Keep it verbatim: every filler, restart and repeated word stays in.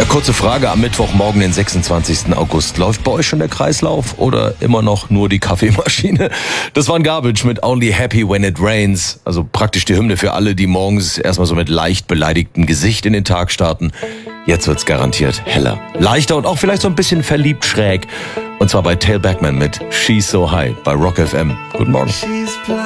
Ja, kurze Frage am Mittwochmorgen, den sechsundzwanzigsten August. Läuft bei euch schon der Kreislauf oder immer noch nur die Kaffeemaschine? Das war ein Garbage mit Only Happy When It Rains. Also praktisch die Hymne für alle, die morgens erstmal so mit leicht beleidigtem Gesicht in den Tag starten. Jetzt wird's garantiert heller, leichter und auch vielleicht so ein bisschen verliebt schräg. Und zwar bei Tail Backman mit She's So High bei Rock F M. Guten Morgen.